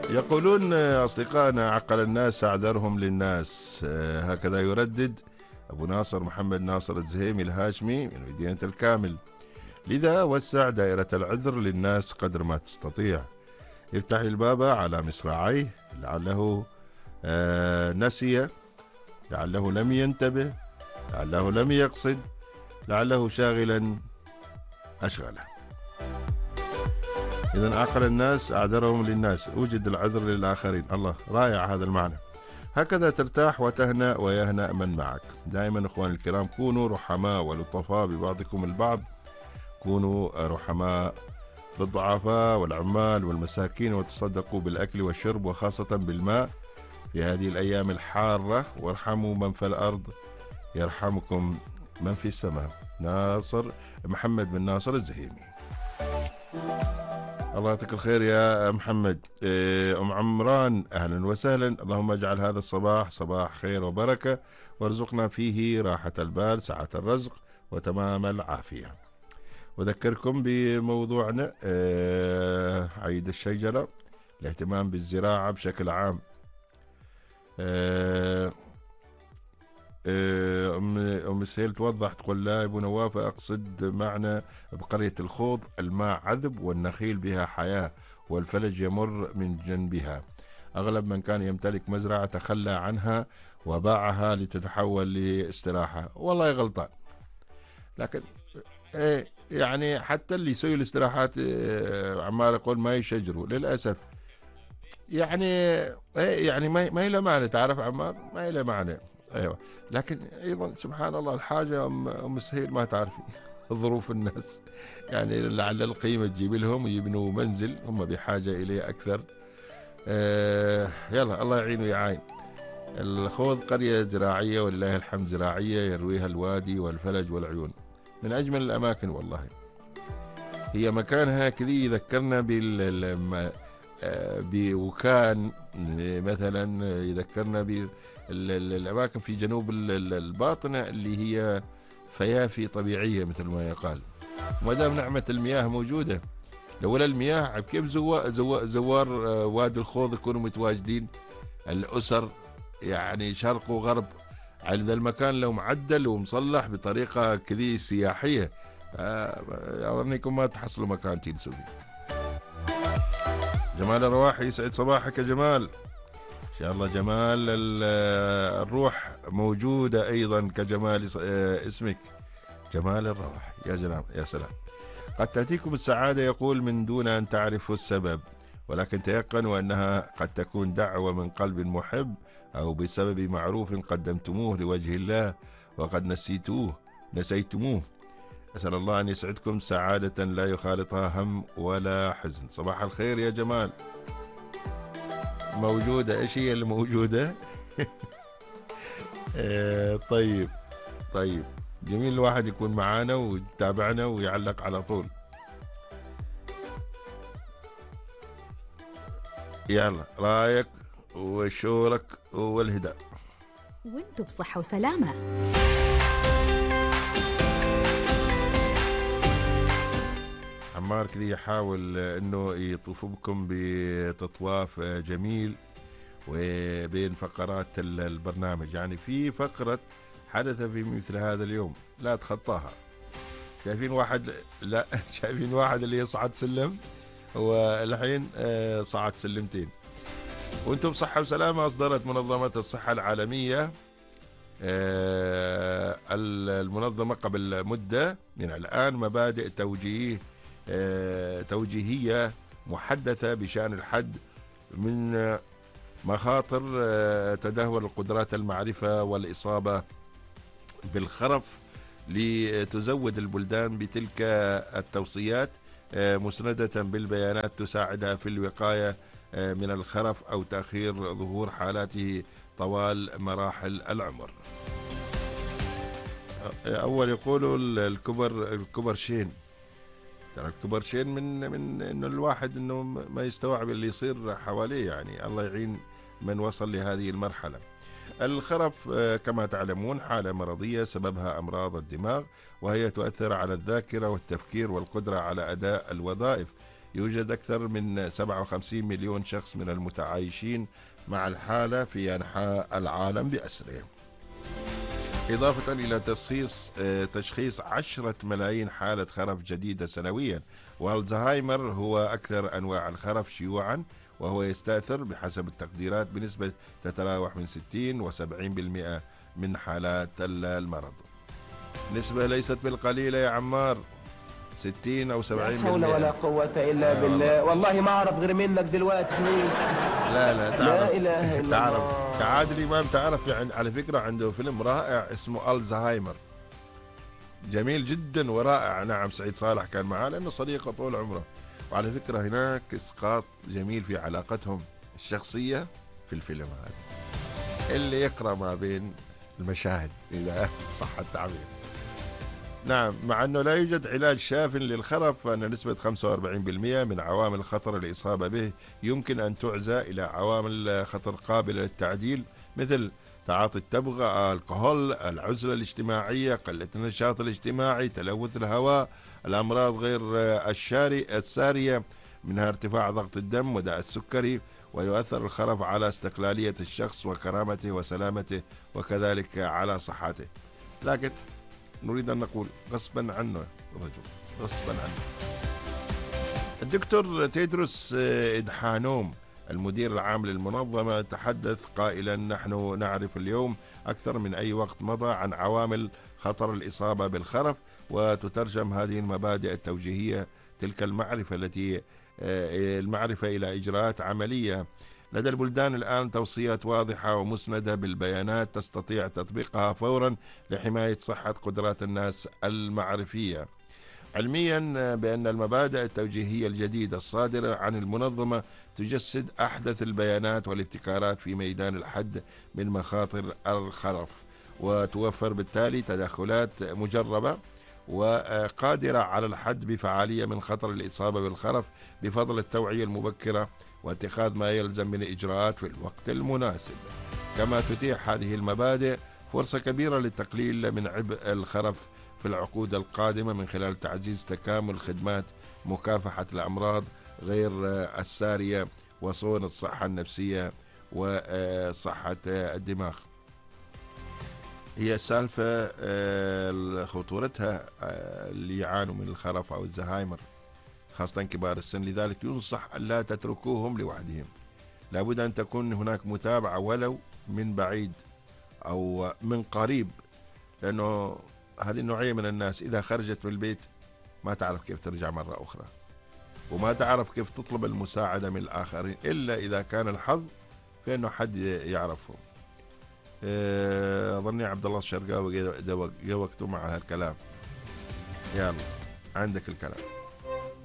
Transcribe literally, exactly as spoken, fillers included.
يقولون أصدقائنا: عقل الناس أعذرهم للناس. هكذا يردد أبو ناصر محمد ناصر الزهيمي الهاشمي من مدينة الكامل. لذا وسع دائرة العذر للناس قدر ما تستطيع. افتح الباب على مصراعيه، لعله آه نسي، لعله لم ينتبه، لعله لم يقصد، لعله شاغلا أشغله. إذن عقل الناس أعذرهم للناس، أوجد العذر للآخرين. الله، رائع هذا المعنى. هكذا ترتاح وتهنأ ويهنأ من معك. دائما أخواني الكرام، كونوا رحماء ولطفاء ببعضكم البعض، كونوا رحماء بالضعفاء والعمال والمساكين، وتصدقوا بالأكل والشرب وخاصة بالماء في هذه الأيام الحارة، وارحموا من في الأرض يرحمكم من في السماء. ناصر محمد بن ناصر الزهيمي. الله يعطيك الخير يا محمد. أم عمران أهلا وسهلا. اللهم اجعل هذا الصباح صباح خير وبركة، وارزقنا فيه راحة البال، سعة الرزق، وتمام العافية. أذكركم بموضوعنا عيد الشجرة، الاهتمام بالزراعة بشكل عام. أم أم سهيل توضح تقول: لا يا أبو نواف، أقصد معنى بقرية الخوض الماء عذب والنخيل بها حياة والفلج يمر من جنبها. أغلب من كان يمتلك مزرعة تخلى عنها وباعها لتتحول لاستراحة. والله غلطان، لكن إيه يعني حتى اللي يسوي الاستراحات عمال يقول ما يشجروا للأسف. يعني إيه يعني ما ما له معنى، تعرف عمار، ما له معنى. ايوه، لكن ايضا سبحان الله الحاجه ام ام سهيل ما تعرفي ظروف الناس، يعني لعل القيمه تجيب لهم ويبنوا منزل هم بحاجه اليه اكثر. آه يلا الله يعين ويعاين. الخوض قريه زراعيه ولله الحمد، زراعيه يرويها الوادي والفلج والعيون، من اجمل الاماكن والله. هي مكانها كذا يذكرنا بال بوكان مثلا، يذكرنا ب الأماكن في جنوب الباطنة اللي هي فيافي طبيعية مثل ما يقال. ما دام نعمة المياه موجودة، لولا المياه كيف زوار, زوار, زوار وادي الخوض يكونوا متواجدين الأسر، يعني شرق وغرب على ذا المكان لو معدل ومصلح بطريقة كذي سياحية، أظنكم ما تحصلوا مكان تجلسوا فيه. جمال الرواحي يسعد صباحك يا جمال. إن شاء الله جمال الروح موجودة أيضا كجمال اسمك جمال الرواحي. يا جناب يا سلام. قد تأتيكم السعادة يقول من دون أن تعرفوا السبب، ولكن تيقنوا أنها قد تكون دعوة من قلب محب أو بسبب معروف قدمتموه لوجه الله وقد نسيتوه نسيتموه. أسأل الله أن يسعدكم سعادة لا يخالطها هم ولا حزن. صباح الخير يا جمال. موجودة، إيش هي اللي موجودة؟ طيب طيب جميل الواحد يكون معانا ويتابعنا ويعلق على طول. يلا رايك وشورك والهداء. وانتوا بصحة وسلامة. عمار كذا يحاول انه يطوف بكم بتطواف جميل وبين فقرات البرنامج. يعني في فقرة حدث في مثل هذا اليوم لا تخطاها. شايفين واحد، لا شايفين واحد اللي يصعد سلم، والحين صعد سلمتين. وانتم بصحة وسلامة. اصدرت منظمة الصحة العالمية المنظمة قبل مدة من الآن مبادئ توجيه توجيهية محدثة بشأن الحد من مخاطر تدهور القدرات المعرفة والإصابة بالخرف، لتزود البلدان بتلك التوصيات مسندة بالبيانات تساعدها في الوقاية من الخرف أو تأخير ظهور حالاته طوال مراحل العمر. أول يقولوا الكبر الكبر شين، ترى الكبر شين من من إنه الواحد إنه ما يستوعب اللي يصير حواليه. يعني الله يعين من وصل لهذه المرحلة. الخرف كما تعلمون حالة مرضية سببها أمراض الدماغ، وهي تؤثر على الذاكرة والتفكير والقدرة على أداء الوظائف. يوجد أكثر من سبعة وخمسين مليون شخص من المتعايشين مع الحالة في أنحاء العالم بأسره، إضافة إلى تشخيص تشخيص عشرة ملايين حالة خرف جديدة سنويا. والزهايمر هو أكثر أنواع الخرف شيوعا، وهو يستأثر بحسب التقديرات بنسبة تتراوح من ستين و سبعين بالمئة من حالات المرض. نسبة ليست بالقليلة يا عمار، ستين أو سبعين بالمئة. لا حول ولا قوة إلا آه بالله، والله ما أعرف غير منك دلوقتي. لا لا تعرف، لا إله إلا تعرف الله. كعادل إمام تعرف يعني على فكرة عنده فيلم رائع اسمه الزهايمر، جميل جدا ورائع. نعم سعيد صالح كان معاه لأنه صديقه طول عمره. وعلى فكرة هناك إسقاط جميل في علاقتهم الشخصية في الفيلم هذا، اللي يقرأ ما بين المشاهد إذا صح التعبير. نعم، مع أنه لا يوجد علاج شاف للخرف، فإن نسبة خمسة وأربعين بالمئة من عوامل خطر الإصابة به يمكن أن تعزى إلى عوامل خطر قابلة للتعديل، مثل تعاطي التبغ، الكحول، العزلة الاجتماعية، قلة النشاط الاجتماعي، تلوث الهواء، الأمراض غير الشاري السارية منها ارتفاع ضغط الدم وداء السكري. ويؤثر الخرف على استقلالية الشخص وكرامته وسلامته، وكذلك على صحته. لكن نريد أن نقول غصبا عنه الرجل، غصبا عنه. الدكتور تيدروس إدحانوم المدير العام للمنظمة تحدث قائلا: نحن نعرف اليوم أكثر من أي وقت مضى عن عوامل خطر الإصابة بالخرف، وتترجم هذه المبادئ التوجيهية تلك المعرفة التي المعرفة إلى إجراءات عملية. لدى البلدان الآن توصيات واضحة ومسندة بالبيانات تستطيع تطبيقها فورا لحماية صحة قدرات الناس المعرفية. علميا بأن المبادئ التوجيهية الجديدة الصادرة عن المنظمة تجسد أحدث البيانات والابتكارات في ميدان الحد من مخاطر الخرف، وتوفر بالتالي تدخلات مجربة وقادرة على الحد بفعالية من خطر الإصابة بالخرف بفضل التوعية المبكرة واتخاذ ما يلزم من إجراءات في الوقت المناسب. كما تتيح هذه المبادئ فرصة كبيرة للتقليل من عبء الخرف في العقود القادمة من خلال تعزيز تكامل خدمات مكافحة الأمراض غير السارية وصون الصحة النفسية وصحة الدماغ. هي سالفة خطورتها اللي يعانوا من الخرف أو الزهايمر خاصة كبار السن، لذلك ينصح أن لا تتركوهم لوحدهم، لابد أن تكون هناك متابعة ولو من بعيد أو من قريب، لأنه هذه النوعية من الناس إذا خرجت من البيت ما تعرف كيف ترجع مرة أخرى، وما تعرف كيف تطلب المساعدة من الآخرين إلا إذا كان الحظ في أنه حد يعرفهم. أظني عبد الله الشرقاوي جا وقته مع هالكلام. يلا عندك الكلام.